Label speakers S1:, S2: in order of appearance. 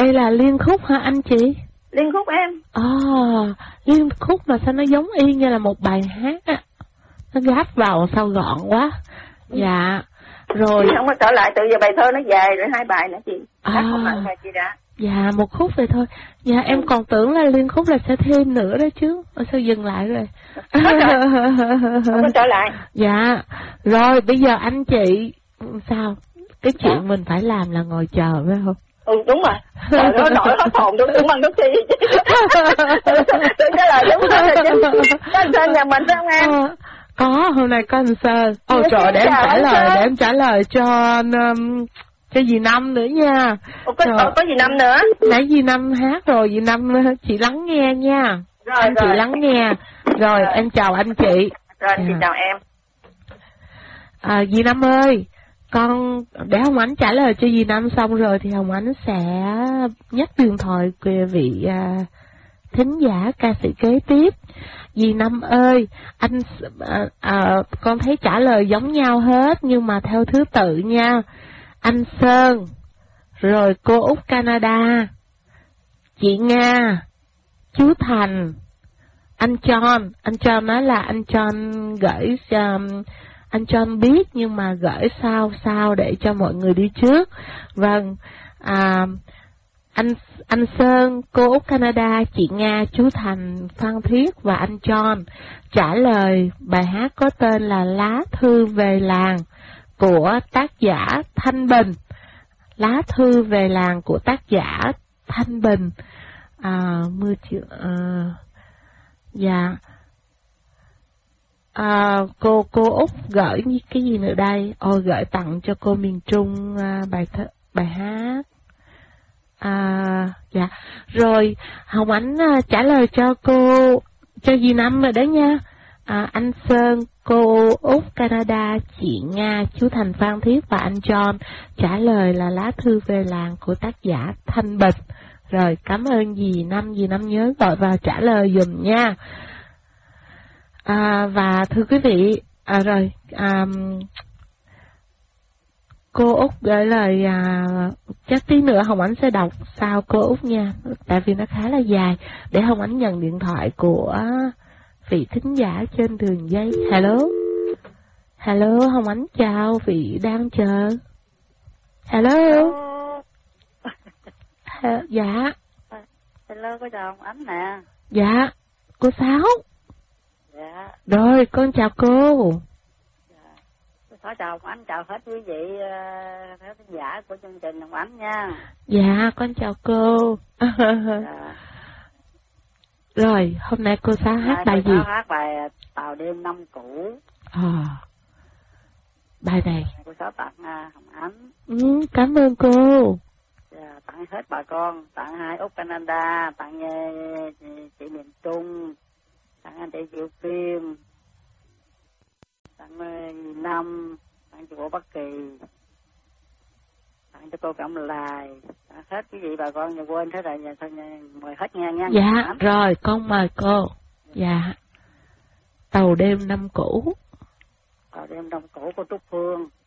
S1: Đây là liên khúc hả anh chị?
S2: Liên khúc em.
S1: Liên khúc mà sao nó giống y như là một bài hát á. Nó gáp vào sao gọn quá. Dạ. Rồi.
S2: Chị không có trở lại, từ giờ bài thơ nó dài rồi, 2 bài nữa chị. Không nặng bài chị đã.
S1: Dạ, một khúc vậy thôi. Dạ, em còn tưởng là liên khúc là sẽ thêm nữa đó chứ. Sao dừng lại rồi?
S2: Không có trở lại.
S1: Dạ. Rồi, bây giờ anh chị sao? Cái chuyện mình phải làm là ngồi chờ phải không?
S2: Đúng rồi. Trời ơi, nổi hết hồn, đúng bằng nước chi. Tôi trả lời đúng rồi chứ. Anh Sơn nhà mình phải không em?
S1: Có, hôm nay có anh Sơn. Trời, để em trả lời cho dì Năm nữa nha.
S2: Có dì Năm nữa.
S1: Nãy dì Năm hát rồi, dì Năm chị lắng nghe nha.
S2: Rồi,
S1: anh chị lắng nghe. Rồi, em chào anh chị.
S2: Rồi, chị chào em.
S1: Dì Năm ơi, con để Hồng Ánh trả lời cho dì Năm xong rồi thì Hồng Ánh sẽ nhắc điện thoại về vị thính giả ca sĩ kế tiếp. Dì Năm ơi, con thấy trả lời giống nhau hết nhưng mà theo thứ tự nha. Anh Sơn, rồi cô Út Canada, chị Nga, chú Thành, anh John nói là anh John gửi anh John biết nhưng mà gửi sao để cho mọi người đi trước. Vâng, anh Sơn, cô Út Canada, chị Nga, chú Thành, Phan Thiết và anh John trả lời bài hát có tên là Lá Thư Về Làng của tác giả Thanh Bình. Lá Thư Về Làng của tác giả Thanh Bình. Dạ. Cô Út gửi cái gì nữa đây? Gửi tặng cho cô miền Trung bài hát. Dạ. Rồi Hồng Ánh trả lời cho dì Năm rồi đấy nha. Anh Sơn, cô Út Canada, chị Nga, chú Thành, Phan Thiết và anh John trả lời là Lá Thư Về Làng của tác giả Thanh Bình. Rồi, cảm ơn dì Năm nhớ gọi vào trả lời dùm nha. Và thưa quý vị, cô Út gửi lời, chắc tí nữa Hồng Ánh sẽ đọc sau cô Út nha, tại vì nó khá là dài, để Hồng Ánh nhận điện thoại của vị thính giả trên đường dây. Hello, Hồng Ánh chào vị đang chờ. Hello. Dạ.
S2: Hello, cô chào Hồng Ánh nè.
S1: Dạ, cô Sáu.
S2: Dạ.
S1: Rồi, con chào cô.
S2: Dạ. Chào Hồng Ánh, chào hết quý vị khán giả của chương trình Hồng Ánh nha.
S1: Dạ, con chào cô.
S2: Dạ.
S1: Rồi, hôm nay cô Sáu hát bài gì?
S2: Cô hát bài Tàu Đêm Năm Cũ.
S1: Bài này
S2: cô Sáu tặng Hồng Ánh.
S1: Cảm ơn cô.
S2: Dạ, tặng hết bà con, tặng hai Út Canada, tặng chị miền Trung, tặng anh chị Diệu Phim, tặng Năm, tặng chị Bộ Bắc Kỳ, tặng cho cô Cẩm Lài, tặng hết quý vị bà con, quên hết rồi, thôi mời hết nghe nha.
S1: Dạ, rồi con mời cô. Dạ. Tàu Đêm Năm Cũ.
S2: Tàu Đêm Năm Cũ của Trúc Phương.